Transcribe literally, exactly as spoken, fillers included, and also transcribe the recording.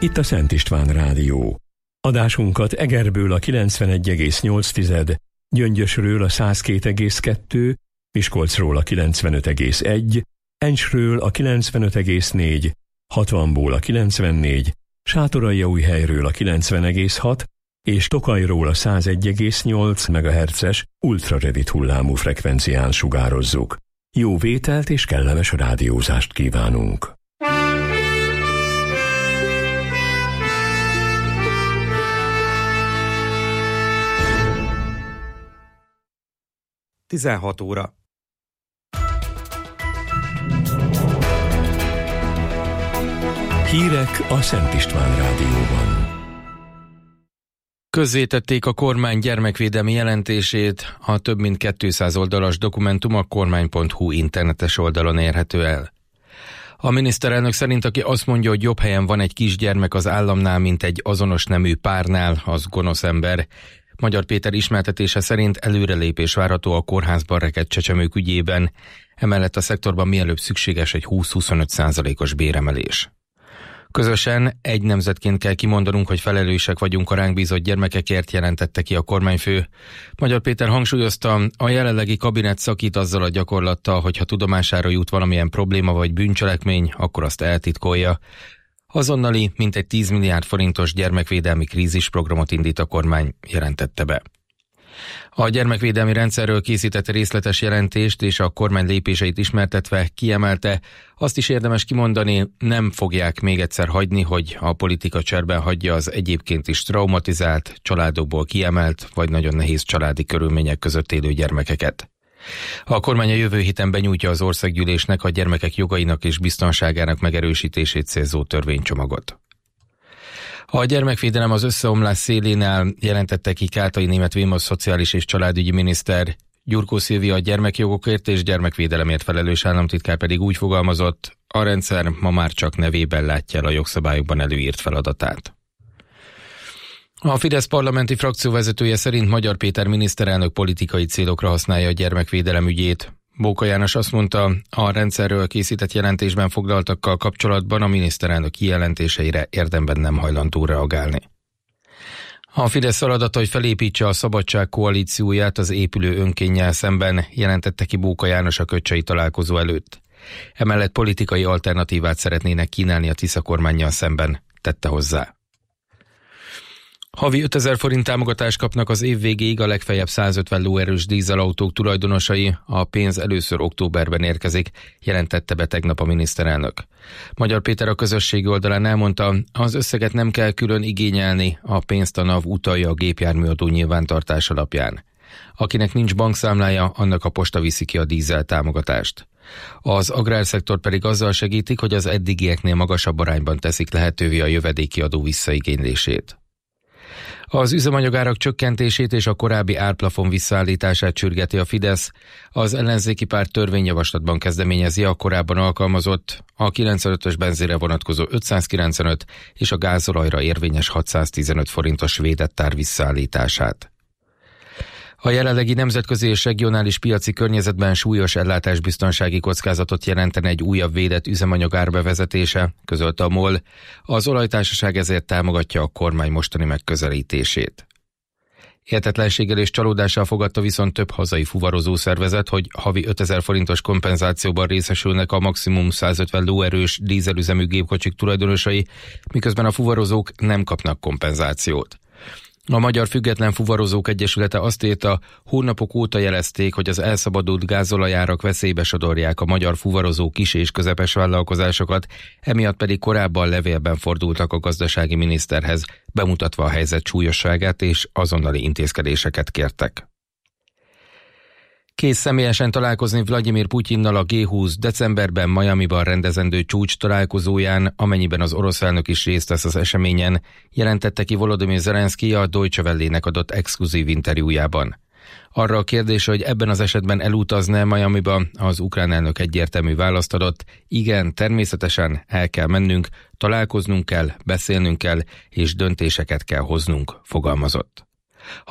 Itt a Szent István Rádió. Adásunkat Egerből a kilencvenegy egész nyolc, Gyöngyösről a száz két egész kettő, Miskolcról a kilencvenöt egész egy, Encsről a kilencvenöt egész négy, hatvanból a kilencvennégy, Sátoraljaújhelyről a kilencven egész hat és Tokajról a száz egy egész nyolc megahertzes ultrarövid hullámú frekvencián sugározzuk. Jó vételt és kellemes rádiózást kívánunk! tizenhat óra. Hírek a Szent István Rádióban. Közzétették a kormány gyermekvédelmi jelentését, a több mint kétszáz oldalas dokumentum a kormány pont hu internetes oldalon érhető el. A miniszterelnök szerint, aki azt mondja, hogy jobb helyen van egy kisgyermek az államnál, mint egy azonos nemű párnál, az gonosz ember. Magyar Péter ismertetése szerint előrelépés várható a kórházban rekedt csecsemők ügyében, emellett a szektorban mielőbb szükséges egy húsz-huszonöt százalékos béremelés. Közösen egy nemzetként kell kimondanunk, hogy felelősek vagyunk a ránk bízott gyermekekért, jelentette ki a kormányfő. Magyar Péter hangsúlyozta, a jelenlegi kabinet szakít azzal a gyakorlattal, hogy ha tudomására jut valamilyen probléma vagy bűncselekmény, akkor azt eltitkolja. Azonnali, mintegy tíz milliárd forintos gyermekvédelmi krízisprogramot indít a kormány, jelentette be. A gyermekvédelmi rendszerről készített részletes jelentést és a kormány lépéseit ismertetve kiemelte, azt is érdemes kimondani, nem fogják még egyszer hagyni, hogy a politika cserben hagyja az egyébként is traumatizált, családokból kiemelt vagy nagyon nehéz családi körülmények között élő gyermekeket. A kormány a jövő héten benyújtja az országgyűlésnek a gyermekek jogainak és biztonságának megerősítését célzó törvénycsomagot. A gyermekvédelem az összeomlás szélén áll, jelentette ki Kátai Németh Vilmos szociális és családügyi miniszter. Gyurkó Szilvia a gyermekjogokért és gyermekvédelemért felelős államtitkár pedig úgy fogalmazott, a rendszer ma már csak nevében látja el a jogszabályokban előírt feladatát. A Fidesz parlamenti frakcióvezetője szerint Magyar Péter miniszterelnök politikai célokra használja a gyermekvédelem ügyét. Bóka János azt mondta, a rendszerről készített jelentésben foglaltakkal kapcsolatban a miniszterelnök kijelentéseire érdemben nem hajlandó reagálni. A Fidesz feladata, hogy felépítse a Szabadság koalícióját az épülő önkénnyel szemben, jelentette ki Bóka János a köcsei találkozó előtt. Emellett politikai alternatívát szeretnének kínálni a Tisza kormánnyal szemben, tette hozzá. Havi ötezer forint támogatást kapnak az év végéig a legfeljebb százötven lóerős dízelautók tulajdonosai, a pénz először októberben érkezik, jelentette be tegnap a miniszterelnök. Magyar Péter a közösségi oldalán elmondta, az összeget nem kell külön igényelni, a pénzt a NAV utalja a gépjárműadó nyilvántartás alapján. Akinek nincs bankszámlája, annak a posta viszi ki a dízel támogatást. Az agrárszektor pedig azzal segítik, hogy az eddigieknél magasabb arányban teszik lehetővé a jövedéki adó visszaigénylését. Az üzemanyagárak csökkentését és a korábbi árplafon visszaállítását sürgeti a Fidesz. Az ellenzéki párt törvényjavaslatban kezdeményezi a korábban alkalmazott, a kilencvenötös benzinre vonatkozó ötszázkilencvenöt és a gázolajra érvényes hatszáztizenöt forintos védett ár visszaállítását. A jelenlegi nemzetközi és regionális piaci környezetben súlyos ellátásbiztonsági kockázatot jelentene egy újabb védett üzemanyagár bevezetése, közölte a MOL. Az olajtársaság ezért támogatja a kormány mostani megközelítését. Értetlenséggel és csalódással fogadta viszont több hazai fuvarozó szervezet, hogy havi ötezer forintos kompenzációban részesülnek a maximum százötven lóerős dízelüzemű gépkocsik tulajdonosai, miközben a fuvarozók nem kapnak kompenzációt. A Magyar Független Fuvarozók Egyesülete azt írta, hónapok óta jelezték, hogy az elszabadult gázolajárak veszélybe sodorják a magyar fuvarozó kis és közepes vállalkozásokat, emiatt pedig korábban levélben fordultak a gazdasági miniszterhez, bemutatva a helyzet súlyosságát és azonnali intézkedéseket kértek. Kész személyesen találkozni Vladimir Putyinnal a gé húsz decemberben Miamiban rendezendő csúcs találkozóján, amennyiben az orosz elnök is részt vesz az eseményen, jelentette ki Volodymyr Zelenszky a Deutsche Welle-nek adott exkluzív interjújában. Arra a kérdésre, hogy ebben az esetben elutazna Miamiba, az ukrán elnök egyértelmű választ adott, igen, természetesen el kell mennünk, találkoznunk kell, beszélnünk kell, és döntéseket kell hoznunk, fogalmazott.